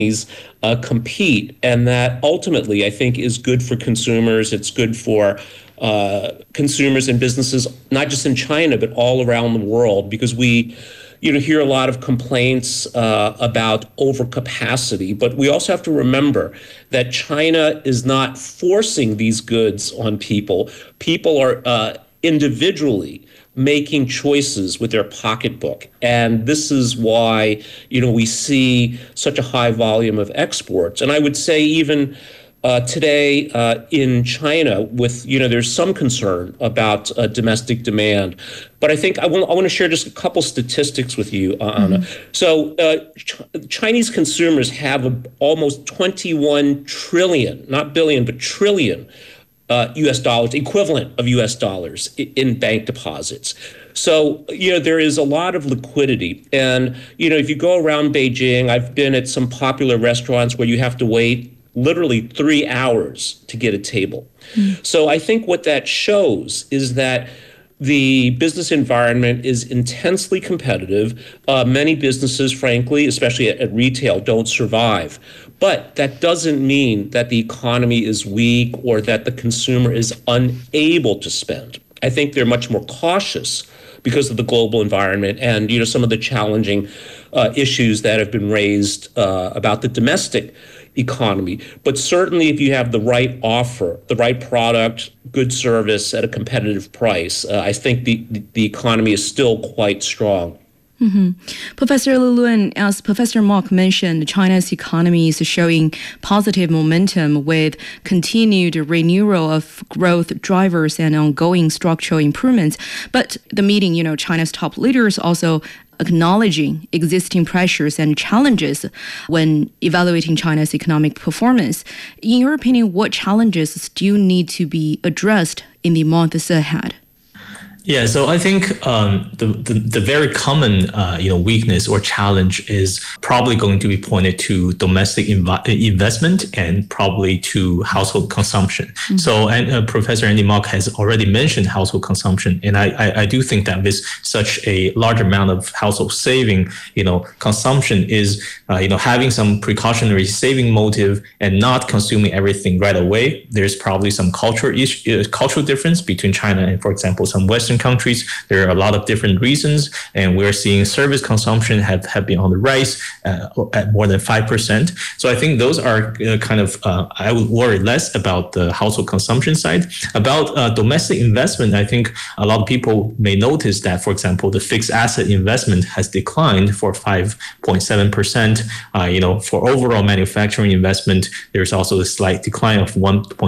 compete, and that ultimately I think is good for consumers. It's good for consumers and businesses, not just in China, but all around the world, because we hear a lot of complaints about overcapacity. But we also have to remember that China is not forcing these goods on people. People are individually making choices with their pocketbook. And this is why, we see such a high volume of exports. And I would say even today in China, with there's some concern about domestic demand, but I think I want to share just a couple statistics with you, Anna. Mm-hmm. So Chinese consumers have almost 21 trillion, not billion, but trillion U.S. dollars, equivalent of U.S. dollars in bank deposits. So, there is a lot of liquidity. And, if you go around Beijing, I've been at some popular restaurants where you have to wait literally 3 hours to get a table. Mm. So I think what that shows is that the business environment is intensely competitive. Many businesses, frankly, especially at retail, don't survive. But that doesn't mean that the economy is weak or that the consumer is unable to spend. I think they're much more cautious because of the global environment and some of the challenging issues that have been raised about the domestic economy. But certainly if you have the right offer, the right product, good service at a competitive price, I think the economy is still quite strong. Mm-hmm. Professor Li Lun, as Professor Mok mentioned, China's economy is showing positive momentum with continued renewal of growth drivers and ongoing structural improvements. But the meeting, China's top leaders also acknowledging existing pressures and challenges when evaluating China's economic performance. In your opinion, what challenges still need to be addressed in the months ahead? Yeah, so I think the very common weakness or challenge is probably going to be pointed to domestic investment and probably to household consumption. Mm-hmm. So, and Professor Andy Mok has already mentioned household consumption, and I do think that with such a large amount of household saving, consumption is having some precautionary saving motive and not consuming everything right away. There's probably some cultural difference between China and, for example, some Western countries. There are a lot of different reasons, and we're seeing service consumption have been on the rise at more than 5%. So I think those are I would worry less about the household consumption side. About domestic investment, I think a lot of people may notice that, for example, the fixed asset investment has declined for 5.7%. For overall manufacturing investment, there's also a slight decline of 1.